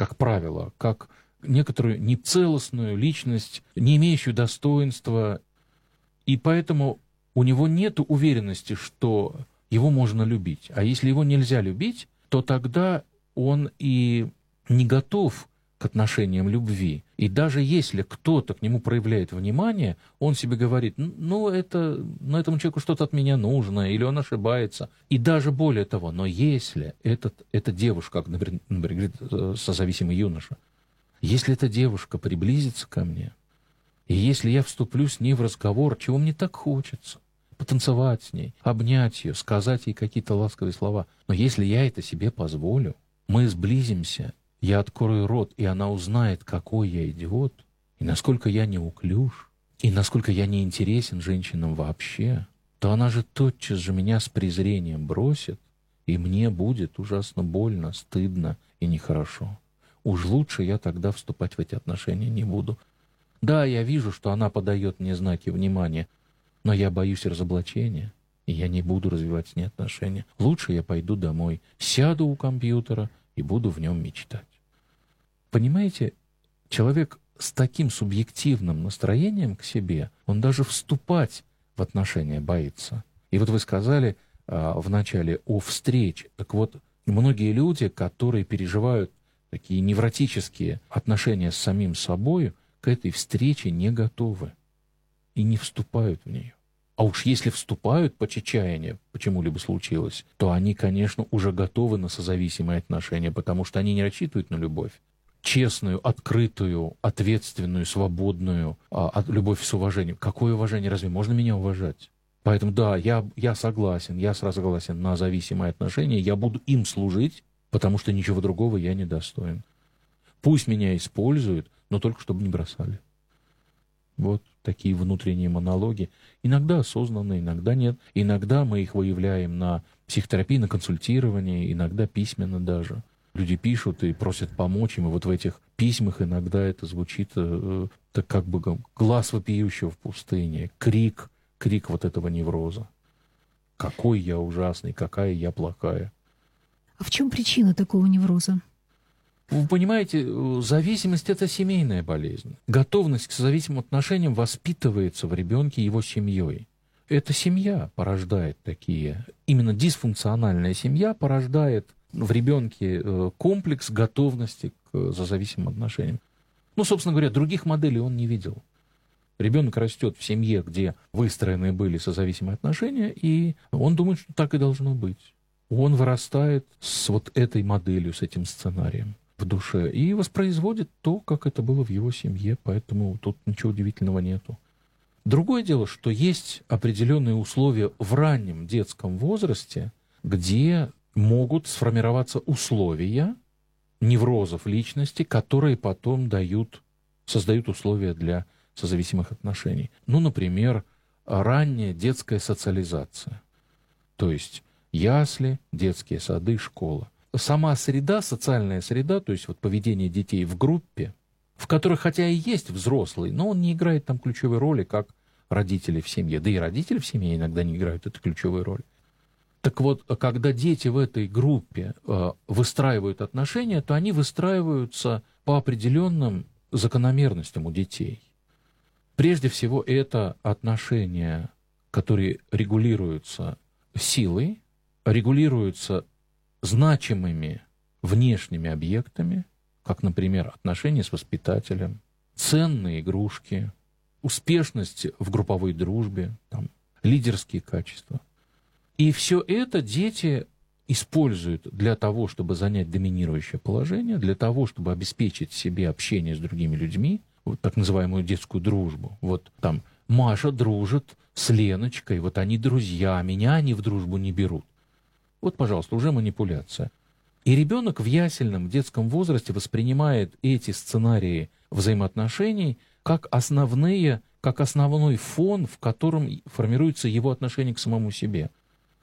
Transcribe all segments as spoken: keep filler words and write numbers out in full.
как правило, как некоторую нецелостную личность, не имеющую достоинства, и поэтому у него нет уверенности, что его можно любить. А если его нельзя любить, то тогда он и не готов к отношениям любви. И даже если кто-то к нему проявляет внимание, он себе говорит, ну, это, ну этому человеку что-то от меня нужно, или он ошибается. И даже более того, но если этот, эта девушка, как, например, говорит созависимый юноша, если эта девушка приблизится ко мне, и если я вступлю с ней в разговор, чего мне так хочется, потанцевать с ней, обнять ее, сказать ей какие-то ласковые слова, но если я это себе позволю, мы сблизимся, я открою рот, и она узнает, какой я идиот, и насколько я неуклюж, и насколько я не интересен женщинам вообще, то она же тотчас же меня с презрением бросит, и мне будет ужасно больно, стыдно и нехорошо. Уж лучше я тогда вступать в эти отношения не буду. Да, я вижу, что она подает мне знаки внимания, но я боюсь разоблачения, и я не буду развивать с ней отношения. Лучше я пойду домой, сяду у компьютера и буду в нем мечтать. Понимаете, человек с таким субъективным настроением к себе, он даже вступать в отношения боится. И вот вы сказали а, в начале о встрече. Так вот, многие люди, которые переживают такие невротические отношения с самим собой, к этой встрече не готовы и не вступают в нее. А уж если вступают по чечаянию, почему-либо случилось, то они, конечно, уже готовы на созависимые отношения, потому что они не рассчитывают на любовь. Честную, открытую, ответственную, свободную, а, любовь с уважением. Какое уважение? Разве можно меня уважать? Поэтому да, я, я согласен, я согласен на зависимые отношения, я буду им служить, потому что ничего другого я не достоин. Пусть меня используют, но только чтобы не бросали. Вот такие внутренние монологи. Иногда осознанные, иногда нет. Иногда мы их выявляем на психотерапии, на консультировании, иногда письменно даже. Люди пишут и просят помочь им, и вот в этих письмах иногда это звучит э, так как бы глаз вопиющего в пустыне, крик, крик вот этого невроза. Какой я ужасный, какая я плохая. А в чем причина такого невроза? Вы понимаете, зависимость – это семейная болезнь. Готовность к созависимым отношениям воспитывается в ребенке его семьей. Эта семья порождает такие, именно дисфункциональная семья порождает в ребенке комплекс готовности к созависимым отношениям. Ну, собственно говоря, других моделей он не видел. Ребенок растет в семье, где выстроены были созависимые отношения, и он думает, что так и должно быть. Он вырастает с вот этой моделью, с этим сценарием в душе и воспроизводит то, как это было в его семье, поэтому тут ничего удивительного нету. Другое дело, что есть определенные условия в раннем детском возрасте, где могут сформироваться условия неврозов личности, которые потом дают, создают условия для созависимых отношений. Ну, например, ранняя детская социализация, то есть ясли, детские сады, школа. Сама среда, социальная среда, то есть вот поведение детей в группе, в которой хотя и есть взрослый, но он не играет там ключевой роли, как родители в семье. Да и родители в семье иногда не играют эту ключевую роль. Так вот, когда дети в этой группе э, выстраивают отношения, то они выстраиваются по определенным закономерностям у детей. Прежде всего, это отношения, которые регулируются силой, регулируются значимыми внешними объектами, как, например, отношения с воспитателем, ценные игрушки, успешность в групповой дружбе, там, лидерские качества. И все это дети используют для того, чтобы занять доминирующее положение, для того, чтобы обеспечить себе общение с другими людьми, вот так называемую детскую дружбу. Вот там Маша дружит с Леночкой, вот они друзья, меня они в дружбу не берут. Вот, пожалуйста, уже манипуляция. И ребенок в ясельном детском возрасте воспринимает эти сценарии взаимоотношений как основные, как основной фон, в котором формируется его отношение к самому себе.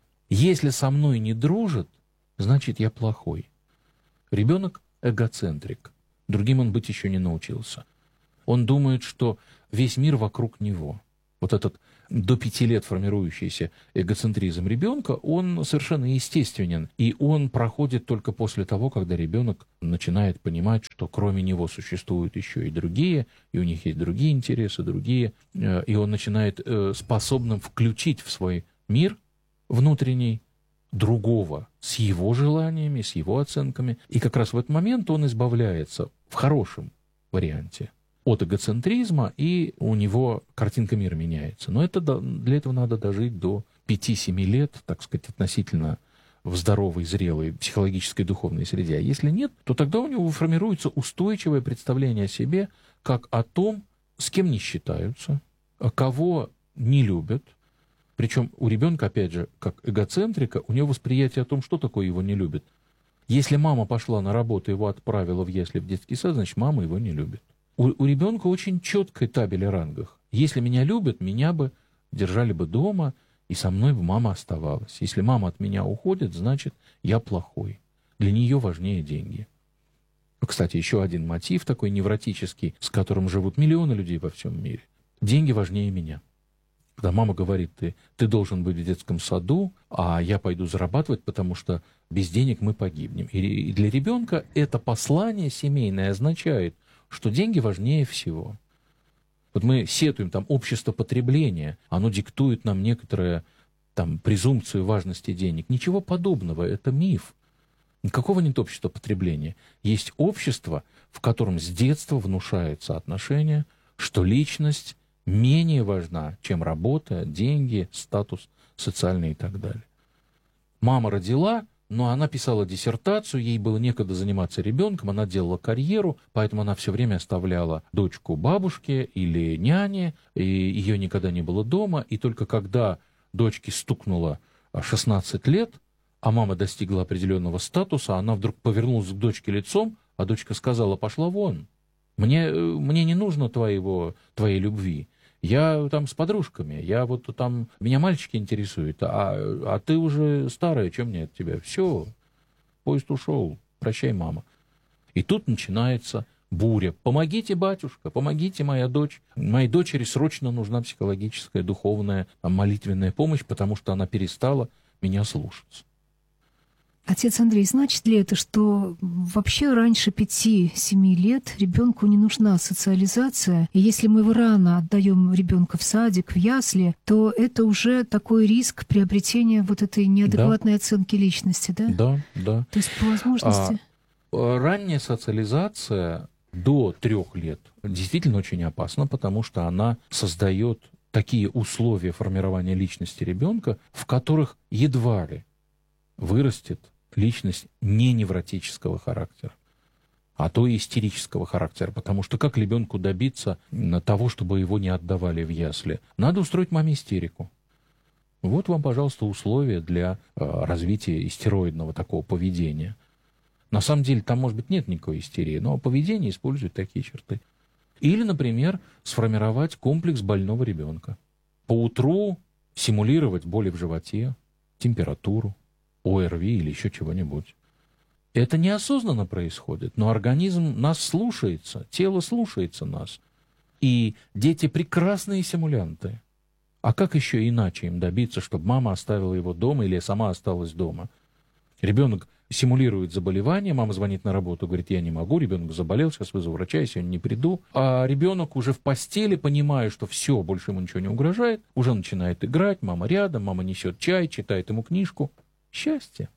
Если со мной не дружит, значит, я плохой. Ребенок эгоцентрик. Другим он быть еще не научился. Он думает, что весь мир вокруг него. Вот этот до пяти лет формирующийся эгоцентризм ребенка, он совершенно естественен. И он проходит только после того, когда ребенок начинает понимать, что кроме него существуют еще и другие, и у них есть другие интересы, другие. И он начинает способным включить в свой мир внутренний другого, с его желаниями, с его оценками. И как раз в этот момент он избавляется в хорошем варианте от эгоцентризма, и у него картинка мира меняется. Но это, для этого надо дожить до пяти-семи лет, так сказать, относительно в здоровой, зрелой психологической духовной среде. А если нет, то тогда у него формируется устойчивое представление о себе как о том, с кем не считаются, кого не любят. Причем у ребенка, опять же, как эгоцентрика, у него восприятие о том, что такое его не любит. Если мама пошла на работу, его отправила в ясли, в детский сад, значит, мама его не любит. У, у ребенка очень четкая табель о рангах. Если меня любят, меня бы держали бы дома, и со мной бы мама оставалась. Если мама от меня уходит, значит, я плохой. Для нее важнее деньги. Кстати, еще один мотив такой невротический, с которым живут миллионы людей во всем мире. Деньги важнее меня. Когда мама говорит, ты, ты должен быть в детском саду, а я пойду зарабатывать, потому что без денег мы погибнем. И для ребенка это послание семейное означает, что деньги важнее всего. Вот мы сетуем, там, общество потребления, оно диктует нам некоторую там, презумпцию важности денег. Ничего подобного, это миф. Никакого нет общества потребления. Есть общество, в котором с детства внушается отношение, что личность менее важна, чем работа, деньги, статус социальный и так далее. Мама родила, но она писала диссертацию, ей было некогда заниматься ребенком, она делала карьеру, поэтому она все время оставляла дочку бабушке или няне, и ее никогда не было дома, и только когда дочке стукнуло шестнадцать лет, а мама достигла определенного статуса, она вдруг повернулась к дочке лицом, а дочка сказала: «Пошла вон, мне, мне не нужно твоего, твоей любви. Я там с подружками, я вот там, меня мальчики интересуют, а, а ты уже старая, чем мне от тебя? Все, поезд ушел, прощай, мама». И тут начинается буря. «Помогите, батюшка, помогите, моя дочь. Моей дочери срочно нужна психологическая, духовная, молитвенная помощь, потому что она перестала меня слушаться». Отец Андрей, значит ли это, что вообще раньше пяти-семи лет ребенку не нужна социализация, и если мы его рано отдаем ребенка в садик, в ясли, то это уже такой риск приобретения вот этой неадекватной да. оценки личности, да? Да, да. То есть по возможности... А, ранняя социализация до трех лет действительно очень опасна, потому что она создает такие условия формирования личности ребенка, в которых едва ли вырастет личность не невротического характера, а то и истерического характера. Потому что как ребенку добиться того, чтобы его не отдавали в ясли? Надо устроить маме истерику. Вот вам, пожалуйста, условия для э, развития истероидного такого поведения. На самом деле там, может быть, нет никакой истерии, но поведение использует такие черты. Или, например, сформировать комплекс больного ребенка. Поутру симулировать боли в животе, температуру, ОРВИ или еще чего-нибудь. Это неосознанно происходит, но организм нас слушается, тело слушается нас. И дети прекрасные симулянты. А как еще иначе им добиться, чтобы мама оставила его дома или сама осталась дома? Ребенок симулирует заболевание, мама звонит на работу, говорит: я не могу, ребенок заболел, сейчас вызову врача, я сегодня не приду. А ребенок уже в постели, понимая, что все, больше ему ничего не угрожает, уже начинает играть, мама рядом, мама несет чай, читает ему книжку. Счастье.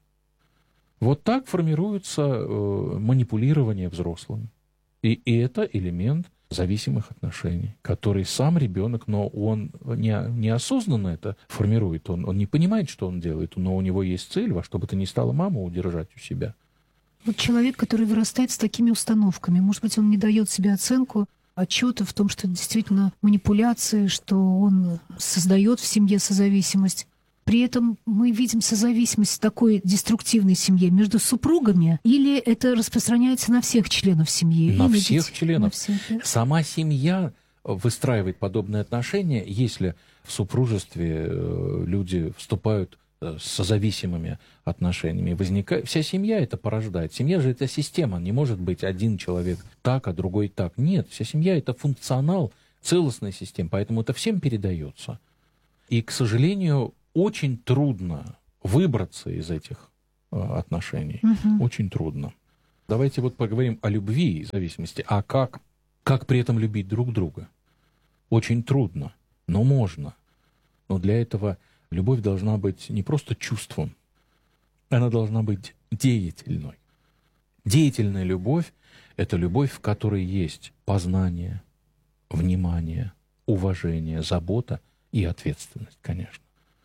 Вот так формируется э, манипулирование взрослыми. И, и это элемент зависимых отношений, который сам ребенок, но он не, неосознанно это формирует, он, он не понимает, что он делает, но у него есть цель, во что бы то ни стало маму удержать у себя. Вот человек, который вырастает с такими установками, может быть, он не дает себе оценку, отчета в том, что это действительно манипуляции, что он создает в семье созависимость. При этом мы видим созависимость в такой деструктивной семье между супругами, или это распространяется на всех членов семьи? На или всех ведь... членов. На всех, да? Сама семья выстраивает подобные отношения, если в супружестве люди вступают с созависимыми отношениями. Возникает... Вся семья это порождает. Семья же это система, не может быть один человек так, а другой так. Нет, вся семья это функционал целостной системы, поэтому это всем передается. И, к сожалению, очень трудно выбраться из этих э, отношений. Угу. Очень трудно. Давайте вот поговорим о любви и зависимости. А как, как при этом любить друг друга? Очень трудно, но можно. Но для этого любовь должна быть не просто чувством, она должна быть деятельной. Деятельная любовь — это любовь, в которой есть познание, внимание, уважение, забота и ответственность, конечно.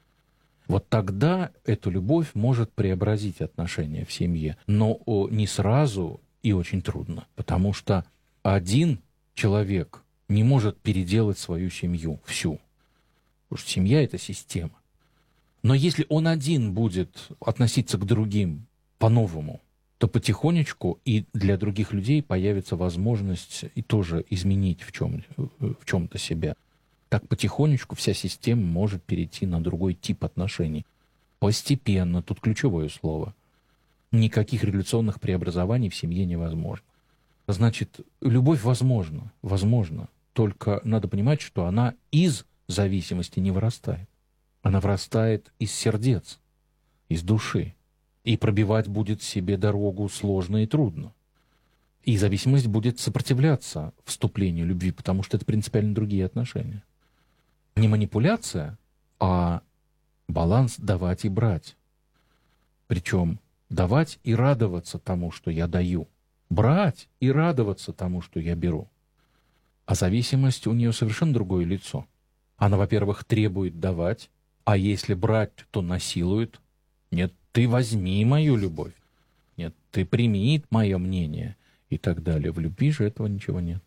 Вот тогда эту любовь может преобразить отношения в семье, но не сразу и очень трудно, потому что один человек не может переделать свою семью всю. Потому что семья — это система. Но если он один будет относиться к другим по-новому, то потихонечку и для других людей появится возможность и тоже изменить в чем, в чем-то себя. Так потихонечку вся система может перейти на другой тип отношений. Постепенно, тут ключевое слово. Никаких революционных преобразований в семье невозможно. Значит, любовь возможна, возможна. Только надо понимать, что она из зависимости не вырастает. Она вырастает из сердец, из души. И пробивать будет себе дорогу сложно и трудно. И зависимость будет сопротивляться вступлению любви, потому что это принципиально другие отношения. Не манипуляция, а баланс давать и брать. Причем давать и радоваться тому, что я даю. Брать и радоваться тому, что я беру. А зависимость у нее совершенно другое лицо. Она, во-первых, требует давать, а если брать, то насилует. Нет, ты возьми мою любовь. Нет, ты прими мое мнение. И так далее. В любви же этого ничего нет.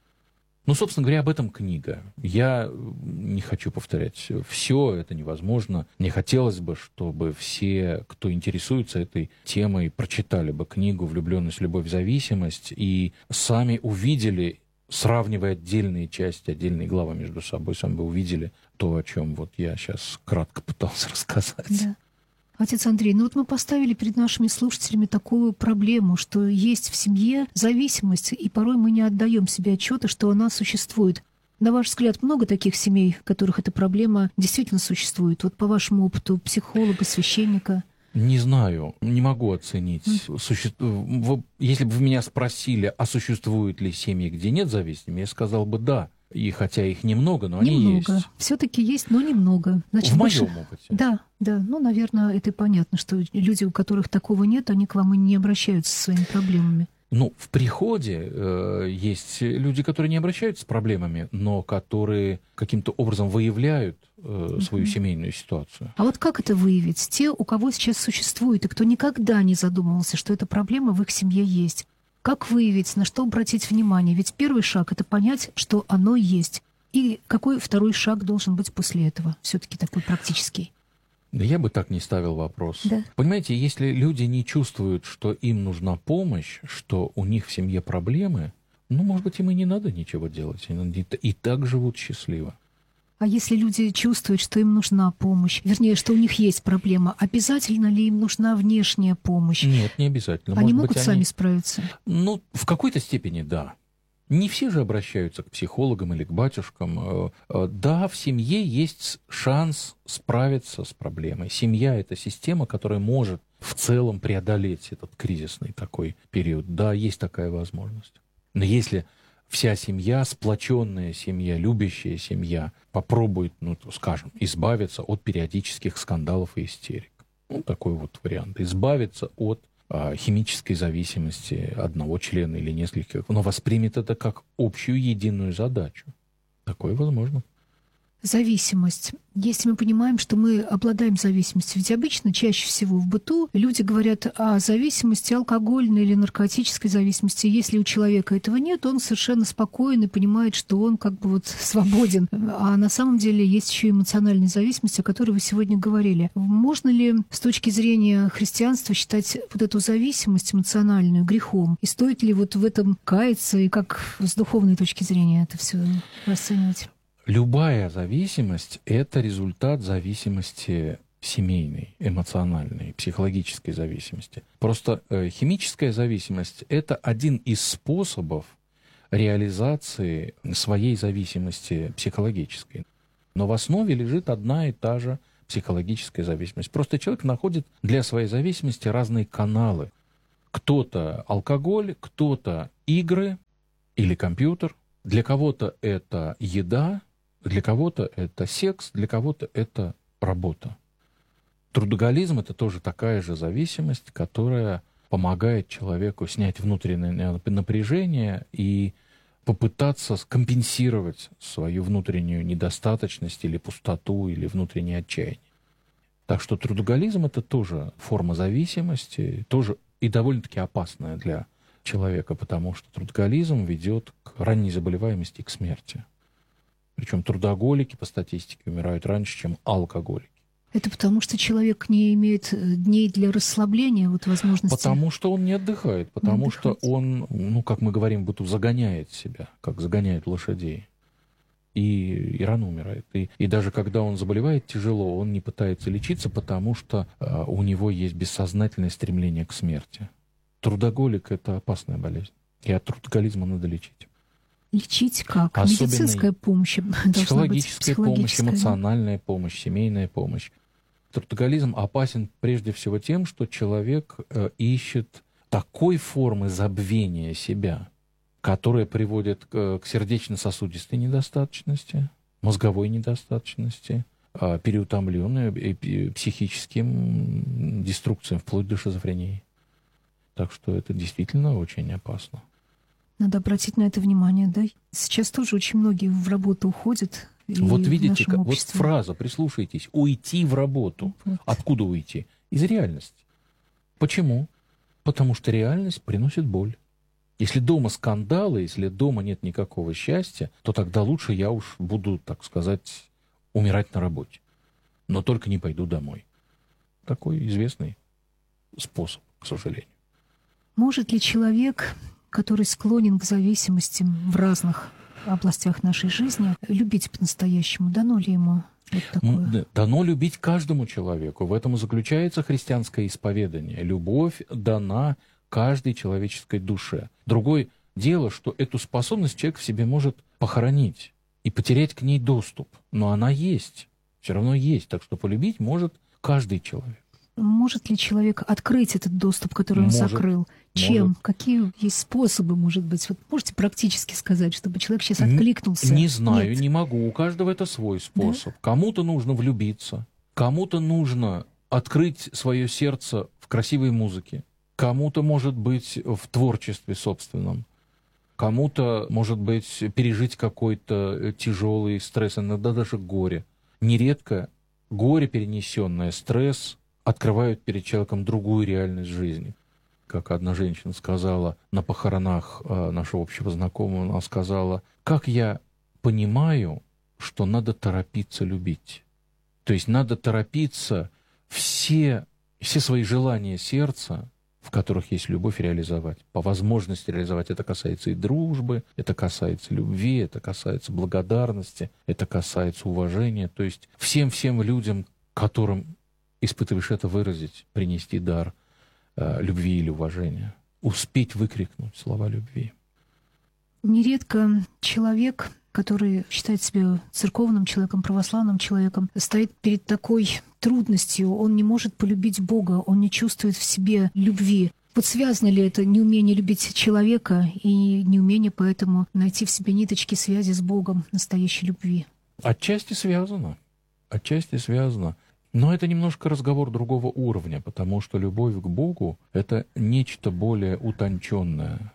Ну, собственно говоря, об этом книга. Я не хочу повторять все, это невозможно. Мне хотелось бы, чтобы все, кто интересуется этой темой, прочитали бы книгу «Влюбленность, любовь, зависимость» и сами увидели, сравнивая отдельные части, отдельные главы между собой, сами бы увидели то, о чем вот я сейчас кратко пытался рассказать. Да. Отец Андрей, ну вот мы поставили перед нашими слушателями такую проблему, что есть в семье зависимость, и порой мы не отдаем себе отчета, что она существует. На ваш взгляд, много таких семей, в которых эта проблема действительно существует? Вот по вашему опыту психолога, священника? Не знаю, не могу оценить. Mm. Суще... Если бы вы меня спросили, а существуют ли семьи, где нет зависимости, я сказал бы да. И хотя их немного, но немного. они есть. Все-таки есть, но немного. Значит, в больше... моем опыте. Да, да. Ну, наверное, это и понятно, что люди, у которых такого нет, они к вам и не обращаются со своими проблемами. Ну, в приходе э, есть люди, которые не обращаются с проблемами, но которые каким-то образом выявляют э, свою uh-huh. семейную ситуацию. А вот как это выявить? Те, у кого сейчас существует, и кто никогда не задумывался, что эта проблема в их семье есть. Как выявить, на что обратить внимание? Ведь первый шаг — это понять, что оно есть. И какой второй шаг должен быть после этого? Все-таки такой практический. Да я бы так не ставил вопрос. Да. Понимаете, если люди не чувствуют, что им нужна помощь, что у них в семье проблемы, ну, может быть, им и не надо ничего делать. И так живут счастливо. А если люди чувствуют, что им нужна помощь, вернее, что у них есть проблема, обязательно ли им нужна внешняя помощь? Нет, не обязательно. Они Может могут быть, сами они... справиться? Ну, в какой-то степени да. Не все же обращаются к психологам или к батюшкам. Да, в семье есть шанс справиться с проблемой. Семья — это система, которая может в целом преодолеть этот кризисный такой период. Да, есть такая возможность. Но если вся семья, сплоченная семья, любящая семья попробует, ну, скажем, избавиться от периодических скандалов и истерик. Ну, такой вот вариант. Избавиться от а, химической зависимости одного члена или нескольких, но воспримет это как общую единую задачу. Такое возможно. Зависимость. Если мы понимаем, что мы обладаем зависимостью, ведь обычно, чаще всего в быту люди говорят о зависимости алкогольной или наркотической зависимости. Если у человека этого нет, он совершенно спокоен и понимает, что он как бы вот свободен. А на самом деле есть еще эмоциональная зависимость, о которой вы сегодня говорили. Можно ли с точки зрения христианства считать вот эту зависимость эмоциональную грехом? И стоит ли вот в этом каяться, и как с духовной точки зрения это все расценивать? Любая зависимость — это результат зависимости семейной, эмоциональной, психологической зависимости. Просто э, химическая зависимость — это один из способов реализации своей зависимости психологической. Но в основе лежит одна и та же психологическая зависимость. Просто человек находит для своей зависимости разные каналы. Кто-то алкоголь, кто-то игры или компьютер. Для кого-то это еда, для кого-то это секс, для кого-то это работа. Трудоголизм — это тоже такая же зависимость, которая помогает человеку снять внутреннее напряжение и попытаться компенсировать свою внутреннюю недостаточность или пустоту, или внутреннее отчаяние. Так что трудоголизм — это тоже форма зависимости, тоже и довольно-таки опасная для человека, потому что трудоголизм ведет к ранней заболеваемости и к смерти. Причем трудоголики по статистике умирают раньше, чем алкоголики. Это потому, что человек не имеет дней для расслабления, вот возможности? Потому что он не отдыхает, потому не что он, ну, как мы говорим, будто загоняет себя, как загоняет лошадей. И, и рано умирает. И, и даже когда он заболевает тяжело, он не пытается лечиться, потому что э, у него есть бессознательное стремление к смерти. Трудоголик — это опасная болезнь. И от трудоголизма надо лечить. Лечить как? Особенно Медицинская помощь должна психологическая быть, помощь, эмоциональная помощь, семейная помощь. Трудоголизм опасен прежде всего тем, что человек э, ищет такой формы забвения себя, которая приводит к, к сердечно-сосудистой недостаточности, мозговой недостаточности, э, переутомленной, э, психическим деструкциям, вплоть до шизофрении. Так что это действительно очень опасно. Надо обратить на это внимание, да? Сейчас тоже очень многие в работу уходят. Вот видите, как, вот фраза, прислушайтесь, уйти в работу. Вот. Откуда уйти? Из реальности. Почему? Потому что реальность приносит боль. Если дома скандалы, если дома нет никакого счастья, то тогда лучше я уж буду, так сказать, умирать на работе. Но только не пойду домой. Такой известный способ, к сожалению. Может ли человек, который склонен к зависимостям в разных областях нашей жизни, любить по-настоящему? Дано ли ему вот такое? Дано любить каждому человеку. В этом и заключается христианское исповедание. Любовь дана каждой человеческой душе. Другое дело, что эту способность человек в себе может похоронить и потерять к ней доступ. Но она есть. Все равно есть. Так что полюбить может каждый человек. Может ли человек открыть этот доступ, который он может, закрыл? Чем? Может. Какие есть способы, может быть? Вот можете практически сказать, чтобы человек сейчас откликнулся? Не, не знаю, Нет. не могу. У каждого это свой способ. Да? Кому-то нужно влюбиться, кому-то нужно открыть свое сердце в красивой музыке, кому-то, может быть, в творчестве собственном, кому-то, может быть, пережить какой-то тяжелый стресс, иногда даже горе. Нередко горе, перенесенное, стресс открывают перед человеком другую реальность жизни. Как одна женщина сказала на похоронах э, нашего общего знакомого, она сказала: «Как я понимаю, что надо торопиться любить». То есть надо торопиться все, все свои желания сердца, в которых есть любовь, реализовать. По возможности реализовать. Это касается и дружбы, это касается любви, это касается благодарности, это касается уважения. То есть всем-всем людям, которым испытываешь это, выразить, принести дар э, любви или уважения, успеть выкрикнуть слова любви. Нередко человек, который считает себя церковным человеком, православным человеком, стоит перед такой трудностью. Он не может полюбить Бога, он не чувствует в себе любви. Вот связано ли это неумение любить человека и неумение поэтому найти в себе ниточки связи с Богом, настоящей любви? Отчасти связано. Отчасти связано. Но это немножко разговор другого уровня, потому что любовь к Богу — это нечто более утонченное.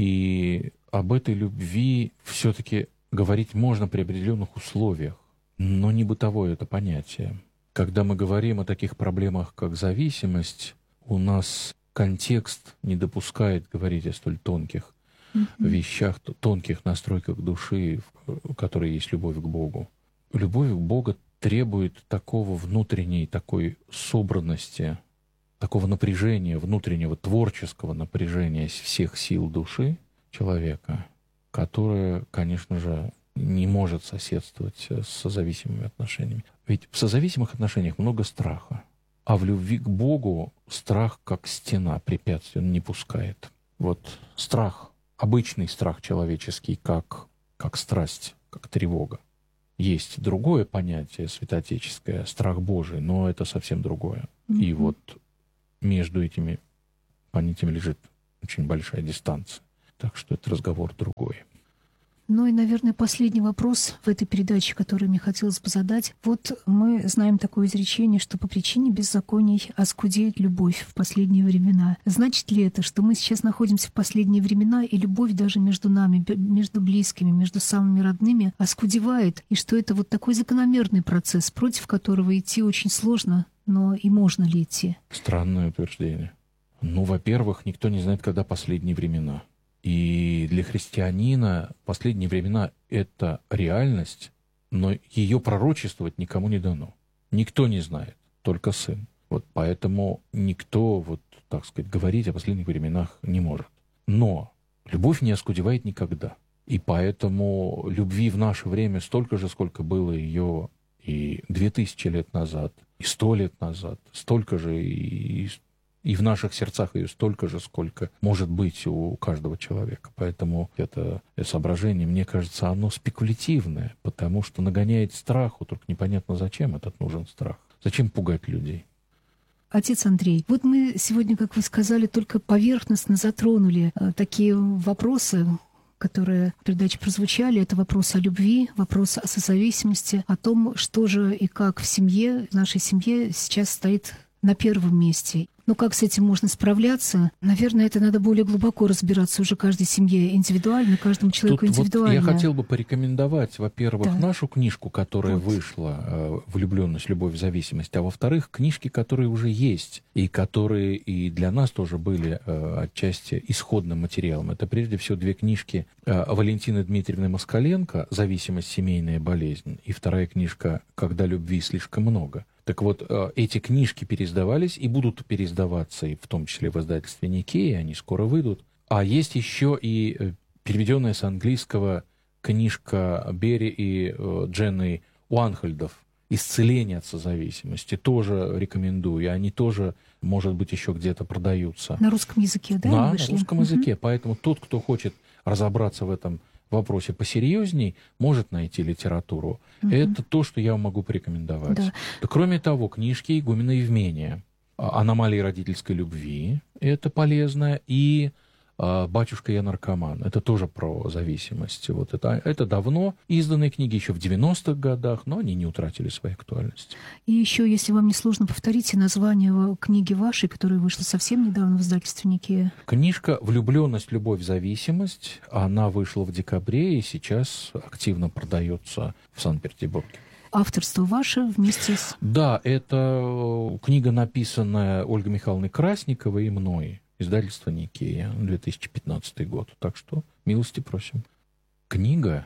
И об этой любви все-таки говорить можно при определенных условиях, но не бытовое это понятие. Когда мы говорим о таких проблемах, как зависимость, у нас контекст не допускает говорить о столь тонких mm-hmm. вещах, тонких настройках души, в которой есть любовь к Богу. Любовь к Богу требует такого внутренней такой собранности, такого напряжения, внутреннего творческого напряжения всех сил души человека, которое, конечно же, не может соседствовать с созависимыми отношениями. Ведь в созависимых отношениях много страха, а в любви к Богу страх как стена, препятствие, он не пускает. Вот страх, обычный страх человеческий, как, как страсть, как тревога. Есть другое понятие святоотеческое, страх Божий, но это совсем другое. Mm-hmm. И вот между этими понятиями лежит очень большая дистанция. Так что это разговор другой. Ну и, наверное, последний вопрос в этой передаче, который мне хотелось бы задать. Вот мы знаем такое изречение, что по причине беззаконий оскудеет любовь в последние времена. Значит ли это, что мы сейчас находимся в последние времена, и любовь даже между нами, между близкими, между самыми родными оскудевает, и что это вот такой закономерный процесс, против которого идти очень сложно, но и можно ли идти? Странное утверждение. Ну, во-первых, никто не знает, когда последние времена. И для христианина последние времена — это реальность, но ее пророчествовать никому не дано. Никто не знает, только Сын. Вот поэтому никто, вот, так сказать, говорить о последних временах не может. Но любовь не оскудевает никогда. И поэтому любви в наше время столько же, сколько было ее и две тысячи лет назад, и сто лет назад, столько же и... И в наших сердцах ее столько же, сколько может быть у каждого человека. Поэтому это соображение, мне кажется, оно спекулятивное, потому что нагоняет страх, только непонятно, зачем этот нужен страх. Зачем пугать людей? Отец Андрей, вот мы сегодня, как вы сказали, только поверхностно затронули э, такие вопросы, которые в передаче прозвучали. Это вопрос о любви, вопрос о созависимости, о том, что же и как в семье, в нашей семье сейчас стоит на первом месте. Но как с этим можно справляться? Наверное, это надо более глубоко разбираться уже каждой семье индивидуально, каждому человеку Тут индивидуально. Вот я хотел бы порекомендовать, во-первых, да. нашу книжку, которая вот. вышла «Влюбленность, любовь, зависимость», а во-вторых, книжки, которые уже есть, и которые и для нас тоже были э, отчасти исходным материалом. Это прежде всего две книжки э, Валентины Дмитриевны Москаленко «Зависимость, семейная болезнь», и вторая книжка «Когда любви слишком много». Так вот, эти книжки переиздавались и будут переиздаваться, и в том числе в издательстве Никея, они скоро выйдут. А есть еще и переведенная с английского книжка Берри и Дженны Уанхольдов «Исцеление от созависимости». Тоже рекомендую, и они тоже, может быть, еще где-то продаются. На русском языке, да? Да, вышли? на русском uh-huh. языке. Поэтому тот, кто хочет разобраться в этом вопросе посерьезней, может найти литературу. Угу. Это то, что я вам могу порекомендовать. Да. Кроме того, книжки Игумена Евмения «Аномалии родительской любви» — это полезно, и «Батюшка, я наркоман» — это тоже про зависимость. Вот это, это давно изданные книги, еще в девяностых годах, но они не утратили своей актуальности. И еще, если вам не сложно, повторите название книги вашей, которая вышла совсем недавно в издательстве Никея. Книжка «Влюбленность, любовь, зависимость». Она вышла в декабре и сейчас активно продается в Санкт-Петербурге. Авторство ваше вместе с... Да, это книга, написанная Ольгой Михайловной Красниковой и мной. Издательство Никея, две тысячи пятнадцатый год. Так что милости просим. Книга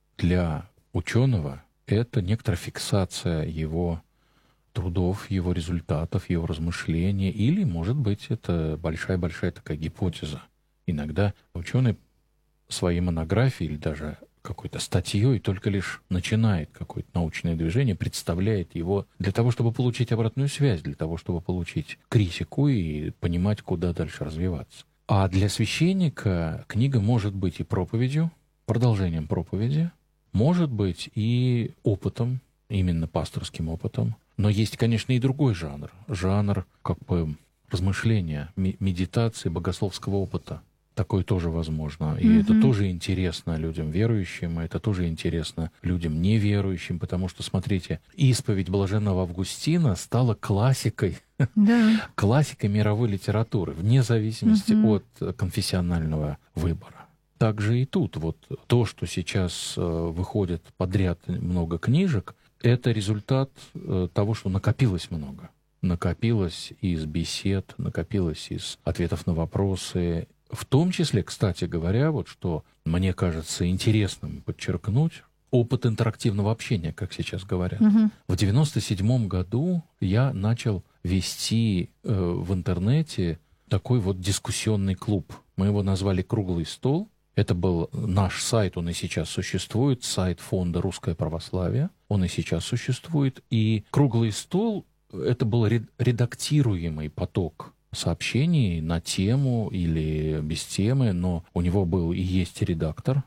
для ученого — это некоторая фиксация его трудов, его результатов, его размышления. Или, может быть, это большая-большая такая гипотеза. Иногда ученый своей монографией или даже какой-то статьей только лишь начинает какое-то научное движение, представляет его для того, чтобы получить обратную связь, для того, чтобы получить критику и понимать, куда дальше развиваться. А для священника книга может быть и проповедью, продолжением проповеди, может быть и опытом, именно пасторским опытом. Но есть, конечно, и другой жанр. Жанр как бы размышления, медитации, богословского опыта. Такое тоже возможно. И mm-hmm. это тоже интересно людям верующим, и это тоже интересно людям неверующим, потому что, смотрите, исповедь блаженного Августина стала классикой, yeah. классикой мировой литературы, вне зависимости mm-hmm. от конфессионального выбора. Также и тут вот то, что сейчас э, выходит подряд много книжек, это результат э, того, что накопилось много. Накопилось из бесед, накопилось из ответов на вопросы. В том числе, кстати говоря, вот что мне кажется интересным подчеркнуть, опыт интерактивного общения, как сейчас говорят. Uh-huh. В девяносто седьмом году я начал вести э, в интернете такой вот дискуссионный клуб. Мы его назвали «Круглый стол». Это был наш сайт, он и сейчас существует, сайт фонда «Русское православие». Он и сейчас существует. И «Круглый стол» — это был редактируемый поток сообщений на тему или без темы, но у него был и есть редактор.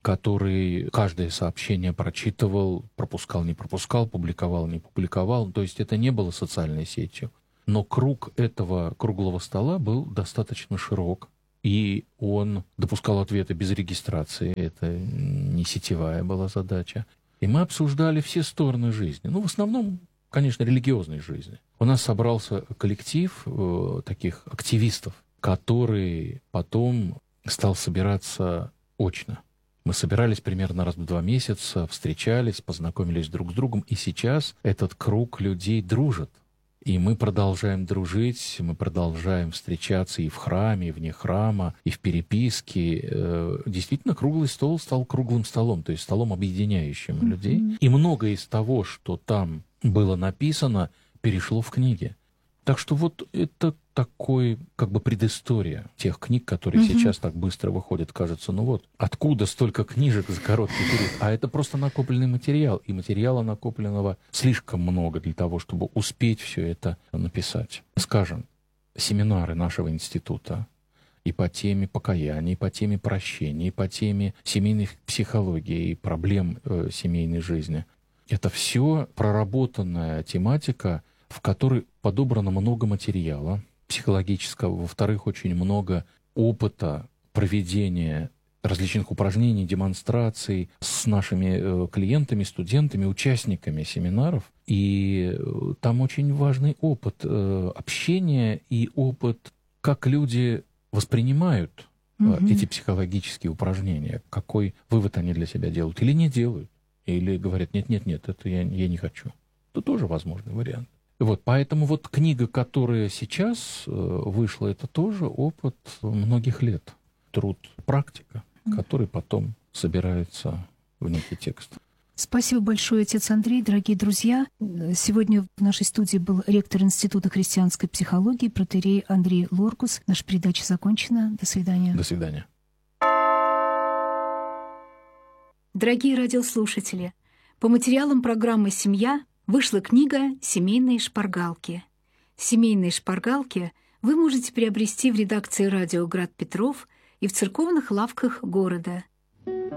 который каждое сообщение прочитывал, пропускал, не пропускал, публиковал, не публиковал. То есть это не было социальной сетью. Но круг этого круглого стола был достаточно широк, и он допускал ответы без регистрации. Это не сетевая была задача. И мы обсуждали все стороны жизни. Ну, в основном, конечно, религиозной жизни. У нас собрался коллектив э, таких активистов, который потом стал собираться очно. Мы собирались примерно раз в два месяца, встречались, познакомились друг с другом, и сейчас этот круг людей дружит. И мы продолжаем дружить, мы продолжаем встречаться и в храме, и вне храма, и в переписке. Действительно, круглый стол стал круглым столом, то есть столом, объединяющим mm-hmm. людей. И многое из того, что там было написано, перешло в книги. Так что вот это такой, как бы, предыстория тех книг, которые mm-hmm. сейчас так быстро выходят. Кажется, ну вот, откуда столько книжек за короткий период? А это просто накопленный материал. И материала накопленного слишком много для того, чтобы успеть все это написать. Скажем, семинары нашего института и по теме покаяния, и по теме прощения, и по теме семейной психологии и проблем э, семейной жизни. Это все проработанная тематика, в которой подобрано много материала психологического, во-вторых, очень много опыта проведения различных упражнений, демонстраций с нашими э, клиентами, студентами, участниками семинаров. И э, там очень важный опыт э, общения и опыт, как люди воспринимают э, mm-hmm. эти психологические упражнения, какой вывод они для себя делают или не делают, или говорят, нет-нет-нет, это я, я не хочу. Это тоже возможный вариант. Вот, поэтому вот книга, которая сейчас э, вышла, это тоже опыт многих лет. Труд, практика, mm-hmm. который потом собирается в некий текст. Спасибо большое, отец Андрей. Дорогие друзья, сегодня в нашей студии был ректор Института христианской психологии, протоиерей Андрей Лоркус. Наша передача закончена. До свидания. До свидания. Дорогие радиослушатели, по материалам программы «Семья» вышла книга «Семейные шпаргалки». «Семейные шпаргалки» вы можете приобрести в редакции радио «Град Петров» и в церковных лавках города.